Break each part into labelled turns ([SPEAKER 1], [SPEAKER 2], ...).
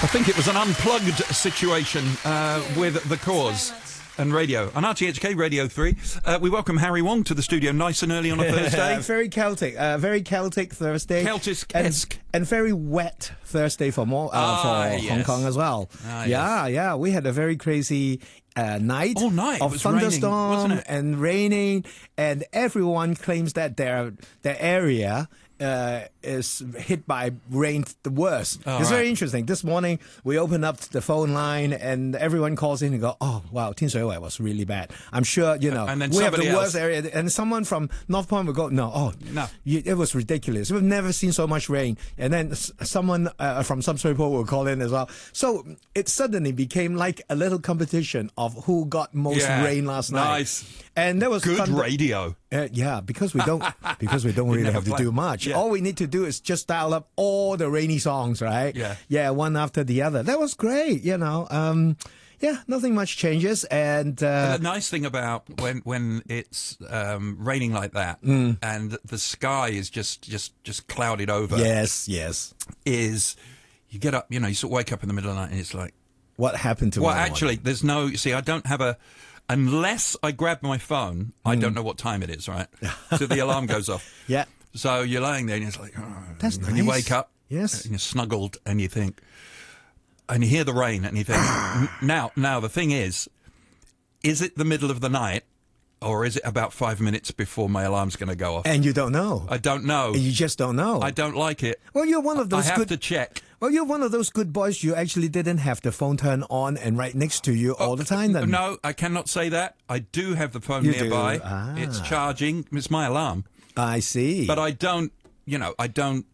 [SPEAKER 1] I think it was an unplugged situation with The Cause and radio. On RTHK Radio 3, we welcome Harry Wong to the studio nice and early on a Thursday.
[SPEAKER 2] Very Celtic Thursday.
[SPEAKER 1] Celtic-esque.
[SPEAKER 2] And very wet Thursday for Hong Kong as well. Yeah. We had a very crazy night.
[SPEAKER 1] All night.
[SPEAKER 2] Of thunderstorm,
[SPEAKER 1] raining, wasn't it?
[SPEAKER 2] And raining, and everyone claims that their area is hit by rain the worst. It's very interesting. This morning we opened up the phone line and everyone calls in and go, "Oh wow, Tin Shui Wai was really bad." I'm sure and then we have the worst area. And someone from North Point will go, "No, it was ridiculous. We've never seen so much rain." And then someone from Sub Shui Po will call in as well. So it suddenly became like a little competition of who got most rain last night.
[SPEAKER 1] Nice.
[SPEAKER 2] And there was
[SPEAKER 1] good radio.
[SPEAKER 2] Because we don't really have to do much.
[SPEAKER 1] Yeah.
[SPEAKER 2] All we need to do is just dial up all the rainy songs, right? Yeah, one after the other. That was great, nothing much changes. And
[SPEAKER 1] the nice thing about when it's raining like that and the sky is just clouded over.
[SPEAKER 2] Yes.
[SPEAKER 1] Is you get up, you sort of wake up in the middle of the night and it's like,
[SPEAKER 2] what happened to me?
[SPEAKER 1] Well, actually, there's no. You see, I don't have unless I grab my phone, I don't know what time it is, right? So the alarm goes off.
[SPEAKER 2] Yeah.
[SPEAKER 1] So you're lying there and it's like,
[SPEAKER 2] that's nice.
[SPEAKER 1] And you wake up,
[SPEAKER 2] yes,
[SPEAKER 1] and you're snuggled, and you think, and you hear the rain, and you think, now the thing is it the middle of the night, or is it about 5 minutes before my alarm's going to go off?
[SPEAKER 2] And you don't know.
[SPEAKER 1] I don't know.
[SPEAKER 2] You just don't know.
[SPEAKER 1] I don't like it.
[SPEAKER 2] Well, you're one of those.
[SPEAKER 1] I have to check.
[SPEAKER 2] Well, you're one of those good boys. You actually didn't have the phone turned on and right next to you all the time. Then
[SPEAKER 1] no, I cannot say that. I do have the phone nearby. It's charging. It's my alarm.
[SPEAKER 2] I see.
[SPEAKER 1] But I don't. I don't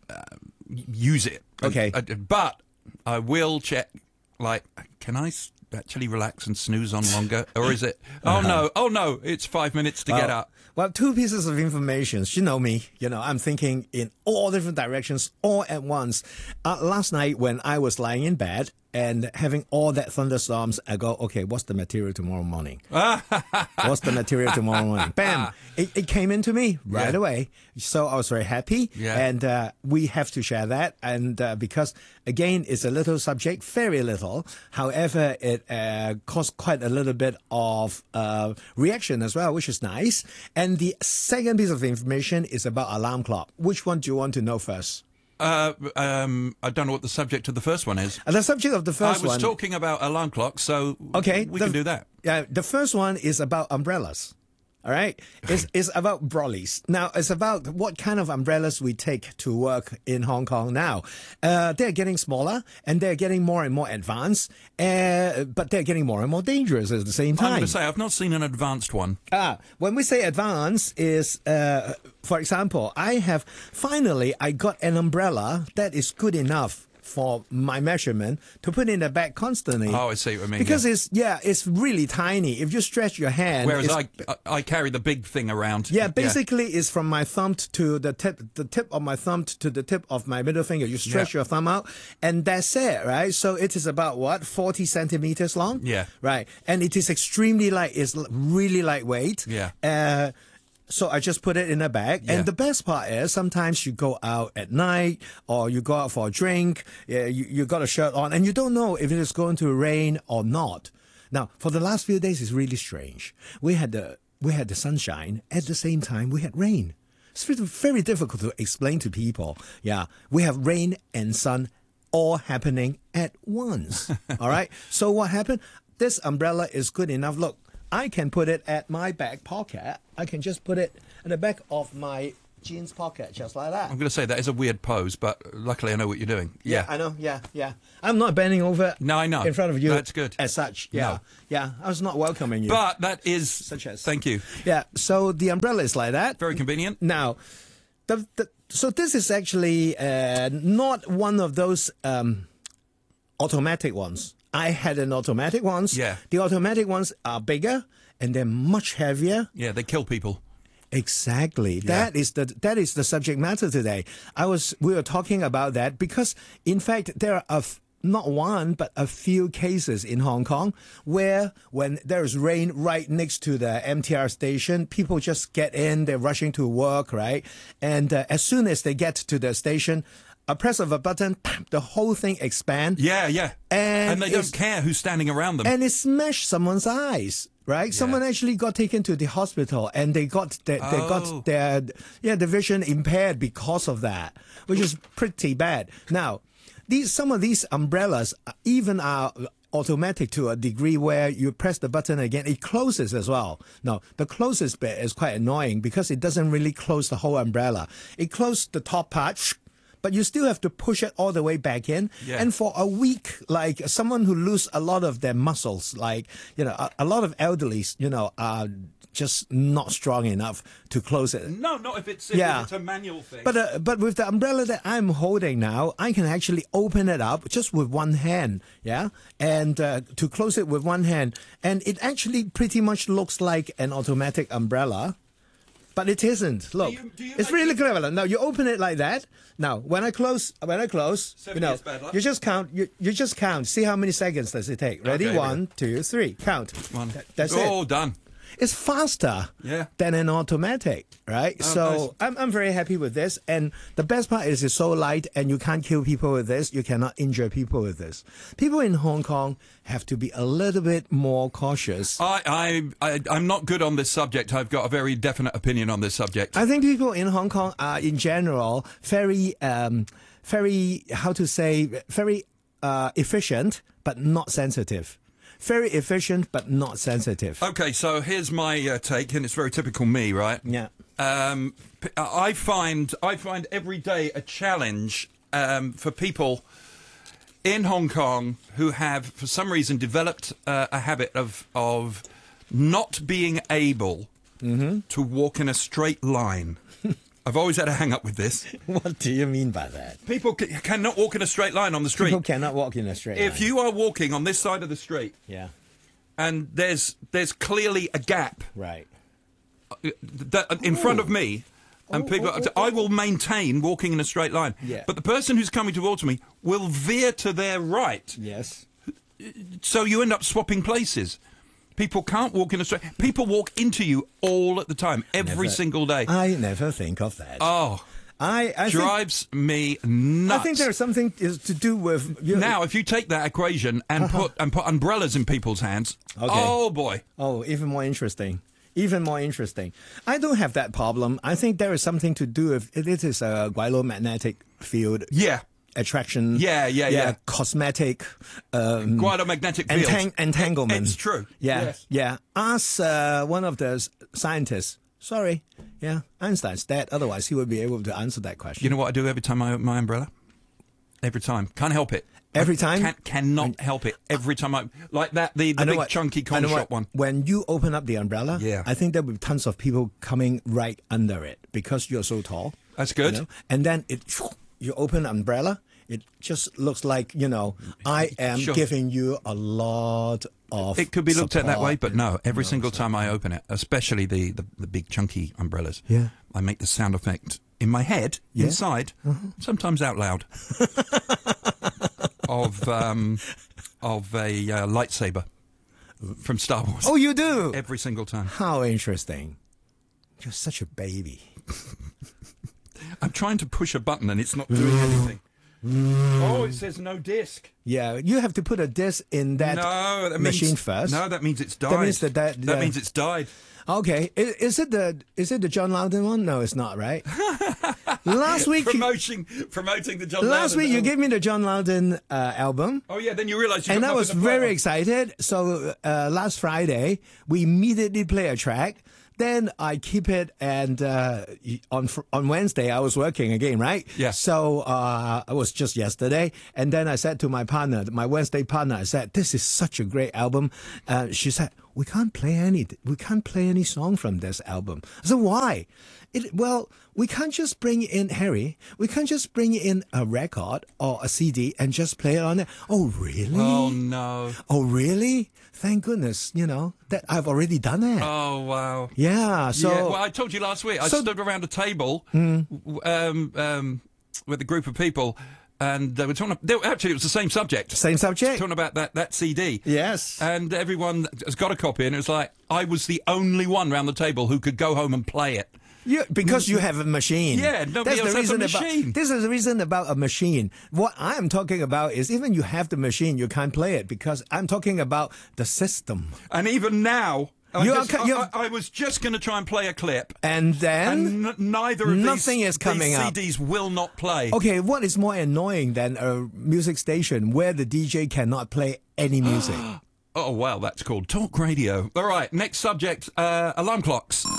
[SPEAKER 1] use it.
[SPEAKER 2] Okay.
[SPEAKER 1] But I will check. Like, can I actually relax and snooze on longer, or is it? Oh no! It's 5 minutes to get up.
[SPEAKER 2] Well, two pieces of information. You know me. I'm thinking in all different directions all at once. Last night when I was lying in bed and having all that thunderstorms, I go, okay, what's the material tomorrow morning? What's the material tomorrow morning? Bam! It came into me right away. So I was very happy.
[SPEAKER 1] Yeah.
[SPEAKER 2] And we have to share that. And because, again, it's a little subject, very little. However, it caused quite a little bit of reaction as well, which is nice. And the second piece of information is about alarm clock. Which one do you want to know first?
[SPEAKER 1] I don't know what the subject of the first one is.
[SPEAKER 2] The subject of the first one...
[SPEAKER 1] I was talking about alarm clocks, so we can do that.
[SPEAKER 2] Yeah, the first one is about umbrellas. All right? It's about brollies. Now, it's about what kind of umbrellas we take to work in Hong Kong now. They're getting smaller, and they're getting more and more advanced, but they're getting more and more dangerous at the same time.
[SPEAKER 1] I'm going to say, I've not seen an advanced one.
[SPEAKER 2] When we say advanced is, for example, I got an umbrella that is good enough for my measurement to put in the bag constantly.
[SPEAKER 1] Oh, I see what I mean.
[SPEAKER 2] Because it's really tiny. If you stretch your hand...
[SPEAKER 1] Whereas I carry the big thing around.
[SPEAKER 2] Yeah, basically it's from my thumb to the tip of my thumb to the tip of my middle finger. You stretch your thumb out and that's it, right? So it is about, 40 centimeters long?
[SPEAKER 1] Yeah.
[SPEAKER 2] Right. And it is extremely light. It's really lightweight.
[SPEAKER 1] Yeah.
[SPEAKER 2] So I just put it in a bag.
[SPEAKER 1] Yeah.
[SPEAKER 2] And the best part is sometimes you go out at night or you go out for a drink, you got a shirt on, and you don't know if it is going to rain or not. Now, for the last few days, it's really strange. We had the sunshine. At the same time, we had rain. It's very difficult to explain to people. Yeah, we have rain and sun all happening at once. All right? So what happened? This umbrella is good enough. Look, I can put it at my back pocket. I can just put it in the back of my jeans pocket, just like that.
[SPEAKER 1] I'm going to say that is a weird pose, but luckily I know what you're doing. Yeah.
[SPEAKER 2] I know. Yeah. I'm not bending over.
[SPEAKER 1] No, I know.
[SPEAKER 2] In front of you.
[SPEAKER 1] That's good.
[SPEAKER 2] As such. Yeah.
[SPEAKER 1] No.
[SPEAKER 2] Yeah. I was not welcoming you.
[SPEAKER 1] But that is...
[SPEAKER 2] Such as.
[SPEAKER 1] Thank you.
[SPEAKER 2] Yeah. So the umbrella is like that.
[SPEAKER 1] Very convenient.
[SPEAKER 2] Now, so this is actually not one of those automatic ones. I had an automatic ones.
[SPEAKER 1] Yeah.
[SPEAKER 2] The automatic ones are bigger and they're much heavier.
[SPEAKER 1] Yeah, they kill people.
[SPEAKER 2] Exactly.
[SPEAKER 1] Yeah.
[SPEAKER 2] That is the subject matter today. We were talking about that because, in fact, there are not one, but a few cases in Hong Kong where when there's rain right next to the MTR station, people just get in, they're rushing to work, right? And as soon as they get to the station, a press of a button, the whole thing expands.
[SPEAKER 1] Yeah, yeah. And they don't care who's standing around them.
[SPEAKER 2] And it smashed someone's eyes. Right, someone actually got taken to the hospital, and they got their vision impaired because of that, which is pretty bad. Now, some of these umbrellas even are automatic to a degree where you press the button again, it closes as well. Now, the closest bit is quite annoying because it doesn't really close the whole umbrella. It closes the top part, but you still have to push it all the way back in.
[SPEAKER 1] Yeah.
[SPEAKER 2] And for a week, like someone who lose a lot of their muscles, like, a lot of elderlies, are just not strong enough to close it.
[SPEAKER 1] No, not if it's a manual thing.
[SPEAKER 2] But with the umbrella that I'm holding now, I can actually open it up just with one hand, yeah? And to close it with one hand. And it actually pretty much looks like an automatic umbrella. But it isn't. Look, it's really clever. Now you open it like that. Now when I close, you just count. You just count. See how many seconds does it take? Ready?
[SPEAKER 1] Okay,
[SPEAKER 2] 1, 2, 3. Count. That's it.
[SPEAKER 1] Oh, done.
[SPEAKER 2] It's faster than an automatic, right? So nice. I'm very happy with this. And the best part is it's so light and you can't kill people with this. You cannot injure people with this. People in Hong Kong have to be a little bit more cautious.
[SPEAKER 1] I'm not good on this subject. I've got a very definite opinion on this subject.
[SPEAKER 2] I think people in Hong Kong are, in general, very efficient, but not sensitive. Very efficient, but not sensitive.
[SPEAKER 1] Okay, so here's my take, and it's very typical me, right?
[SPEAKER 2] Yeah.
[SPEAKER 1] I find every day a challenge for people in Hong Kong who have, for some reason, developed a habit of not being able to walk in a straight line. I've always had a hang-up with this.
[SPEAKER 2] What do you mean by that?
[SPEAKER 1] People cannot walk in a straight line on the street.
[SPEAKER 2] People cannot walk in a straight line.
[SPEAKER 1] If you are walking on this side of the street, and there's clearly a gap,
[SPEAKER 2] right,
[SPEAKER 1] in front of me, and I will maintain walking in a straight line.
[SPEAKER 2] Yeah.
[SPEAKER 1] But the person who's coming towards me will veer to their right.
[SPEAKER 2] Yes.
[SPEAKER 1] So you end up swapping places. People can't walk in a straight. People walk into you all at the time, every single day.
[SPEAKER 2] I never think of that.
[SPEAKER 1] Oh,
[SPEAKER 2] I
[SPEAKER 1] drives me nuts.
[SPEAKER 2] I think there's something to do with
[SPEAKER 1] now. If you take that equation and put umbrellas in people's hands, oh boy,
[SPEAKER 2] even more interesting. Even more interesting. I don't have that problem. I think there is something to do with it is a gyro-magnetic field.
[SPEAKER 1] Yeah.
[SPEAKER 2] Attraction, cosmetic,
[SPEAKER 1] gyro-magnetic field
[SPEAKER 2] entanglement.
[SPEAKER 1] It's true.
[SPEAKER 2] Yeah. Ask one of the scientists. Sorry, Einstein's dead. Otherwise, he would be able to answer that question.
[SPEAKER 1] You know what I do every time I open my umbrella? Every time, can't help it.
[SPEAKER 2] Every time,
[SPEAKER 1] cannot help it. Every time like that, the big chunky con shop one.
[SPEAKER 2] When you open up the umbrella, I think there will be tons of people coming right under it because you're so tall.
[SPEAKER 1] That's good.
[SPEAKER 2] And then you open the umbrella. It just looks like, I am giving you a lot of
[SPEAKER 1] It could be looked at that way, but no. Every single time I open it, especially the big chunky umbrellas, I make the sound effect in my head, inside, sometimes out loud, of a lightsaber from Star Wars.
[SPEAKER 2] Oh, you do?
[SPEAKER 1] Every single time.
[SPEAKER 2] How interesting. You're such a baby.
[SPEAKER 1] I'm trying to push a button and it's not doing anything. Oh, it says no disc.
[SPEAKER 2] Yeah, you have to put a disc in that machine first.
[SPEAKER 1] No, that means it's died.
[SPEAKER 2] That means that
[SPEAKER 1] means it's died.
[SPEAKER 2] Okay, is it the John Loudon one? No, it's not, right? Last week
[SPEAKER 1] promoting the John Loudon.
[SPEAKER 2] Last week you gave me the John Loudon album.
[SPEAKER 1] Oh yeah, then you realised
[SPEAKER 2] and I was very excited. So last Friday we immediately play a track. Then I keep it, and on Wednesday I was working again, right?
[SPEAKER 1] Yeah.
[SPEAKER 2] So it was just yesterday, and then I said to my partner, my Wednesday partner, I said, "This is such a great album." She said, "We can't play any song from this album." I said, "Why?" Well, we can't just bring in Harry. We can't just bring in a record or a CD and just play it on there. Oh, really?
[SPEAKER 1] Oh no.
[SPEAKER 2] Oh, really? Thank goodness, that I've already done it.
[SPEAKER 1] Oh, wow.
[SPEAKER 2] Yeah, so...
[SPEAKER 1] Yeah, well, I told you last week, I stood around a table with a group of people, and they were talking... Actually, it was the same subject.
[SPEAKER 2] Same subject?
[SPEAKER 1] Talking about that CD.
[SPEAKER 2] Yes.
[SPEAKER 1] And everyone has got a copy, and it was like, I was the only one round the table who could go home and play it.
[SPEAKER 2] Because you have a machine.
[SPEAKER 1] Yeah, nobody else has a machine.
[SPEAKER 2] This is the reason about a machine. What I am talking about is even you have the machine, you can't play it because I'm talking about the system.
[SPEAKER 1] And even now, I was just going to try and play a clip.
[SPEAKER 2] And then
[SPEAKER 1] nothing
[SPEAKER 2] is coming
[SPEAKER 1] these
[SPEAKER 2] up.
[SPEAKER 1] CDs will not play.
[SPEAKER 2] Okay, what is more annoying than a music station where the DJ cannot play any music?
[SPEAKER 1] Oh, well, that's called talk radio. All right, next subject, alarm clocks.